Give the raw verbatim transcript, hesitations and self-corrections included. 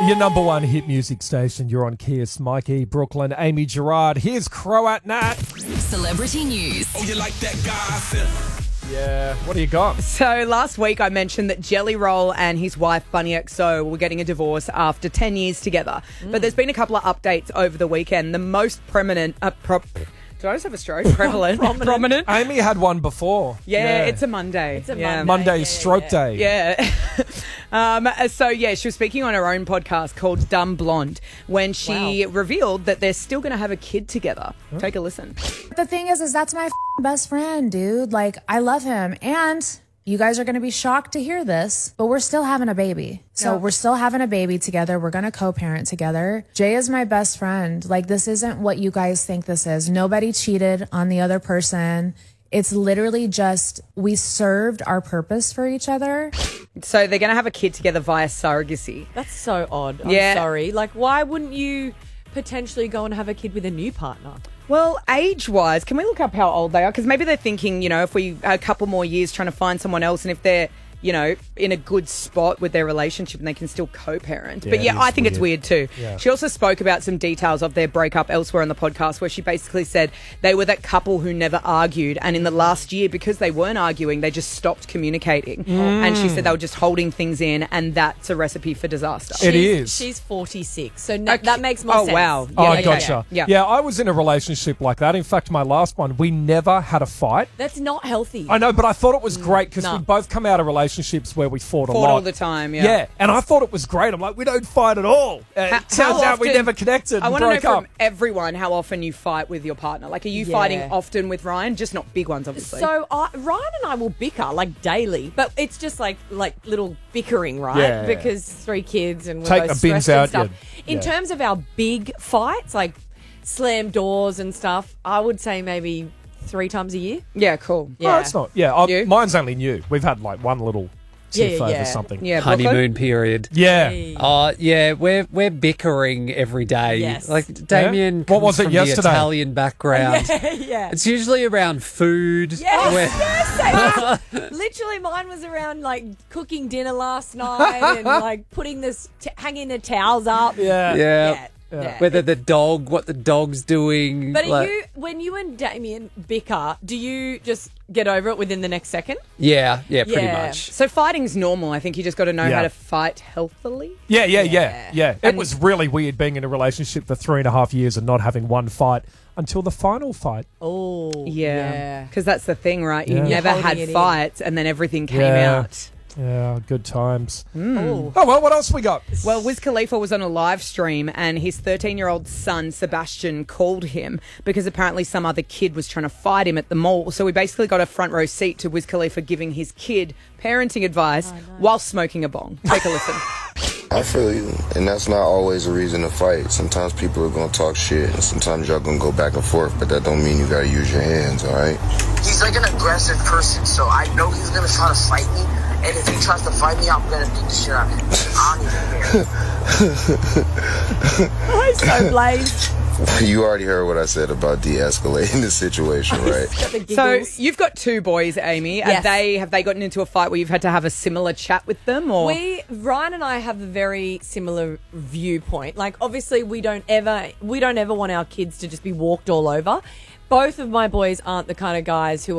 Your number one hit music station. You're on Kiss, Mikey, Brooklyn, Amy Gerard. Here's Croat Nat. Celebrity news. Oh, you like that gossip? Yeah, what do you got? So last week I mentioned that Jelly Roll and his wife Bunny X O were getting a divorce after ten years together. Mm. But there's been a couple of updates over the weekend. The most prominent... Uh, pro- Did I just have a stroke? Prevalent. Prominent. Prominent. Amy had one before. Yeah, yeah. it's a Monday. It's a yeah. Monday. Monday yeah, stroke yeah. day. Yeah. um, so, yeah, she was speaking on her own podcast called Dumb Blonde when she Wow. revealed that they're still going to have a kid together. Huh? Take a listen. The thing is, is that's my f- best friend, dude. Like, I love him. And you guys are going to be shocked to hear this, but we're still having a baby. So Yeah. we're still having a baby together. We're going to co-parent together. Jay is my best friend. Like, this isn't what you guys think this is. Nobody cheated on the other person. It's literally just we served our purpose for each other. So they're going to have a kid together via surrogacy. That's so odd. I'm Yeah. sorry. Like, why wouldn't you potentially go and have a kid with a new partner? Well, age-wise, can we look up how old they are? Because maybe they're thinking, you know, if we a couple more years trying to find someone else, and if they're, you know, in a good spot with their relationship and they can still co-parent. Yeah, but yeah, it I is think it's weird. weird too. Yeah. She also spoke about some details of their breakup elsewhere on the podcast where she basically said they were that couple who never argued, and in the last year, because they weren't arguing, they just stopped communicating. And she said they were just holding things in, and that's a recipe for disaster. It She's- is. She's forty-six, so no, Okay. that makes more Oh, sense. wow. Oh, Yeah, I yeah, gotcha. yeah. Yeah, I was in a relationship like that. In fact, my last one, we never had a fight. That's not healthy. I know, but I thought it was great because No. we both come out of relationships where we fought a Fought lot. all the time, yeah. Yeah, and I thought it was great. I'm like, we don't fight at all. Uh, How- it turns how out we often- never connected I and want to know broke up. from everyone how often you fight with your partner. Like, are you Yeah. fighting often with Ryan? Just not big ones, obviously. So uh, Ryan and I will bicker like daily, but it's just like like little bickering, right? Yeah. Because three kids and we're Take both the bins stressed and out, stuff. yeah. In Yeah. terms of our big fights, like slam doors and stuff, I would say maybe three times a year. yeah, cool. Yeah. Oh, it's not. Yeah, I, You? mine's only new. We've had like one little tiff Yeah, yeah, over yeah. something. Yeah, Brooklyn? honeymoon period. Yeah. Hey. Uh, yeah, we're we're bickering every day. Yes. Like Damien, What comes was it from yesterday? The Italian background. yeah. It's usually around food. Yes, Where- yes, they are. Literally, mine was around like cooking dinner last night and like putting this, t- hanging the towels up. Yeah. yeah. yeah. yeah. Whether the dog, what the dog's doing. But are like- you, when you and Damien bicker, do you just get over it within the next second? Yeah, yeah, pretty Yeah. much. So fighting's normal. I think you just got to know Yeah. how to fight healthily. Yeah, yeah, yeah, yeah. It And- was really weird being in a relationship for three and a half years and not having one fight until the final fight. Oh, Yeah. Because that's the thing, right? You Yeah. never You're holding had it in. fights and then everything came Yeah. out. Yeah, good times. Oh. Oh, well, what else we got? Well, Wiz Khalifa was on a live stream and his thirteen-year-old son, Sebastian, called him because apparently some other kid was trying to fight him at the mall. So we basically got a front row seat to Wiz Khalifa giving his kid parenting advice while smoking a bong. Take a listen. I feel you, and that's not always a reason to fight. Sometimes people are gonna talk shit, and sometimes y'all gonna go back and forth, but that don't mean you gotta use your hands, all right? He's like an aggressive person, so I know he's gonna try to fight me. And if he tries to fight me, I'm gonna beat the shit out of him. I don't even care. I'm so blazed. You already heard what I said about de-escalating the situation, right? The So giggles. you've got two boys, Amy. Yes. Have they have they gotten into a fight where you've had to have a similar chat with them, or We Ryan and I have a very similar viewpoint. Like, obviously, we don't ever we don't ever want our kids to just be walked all over. Both of my boys aren't the kind of guys who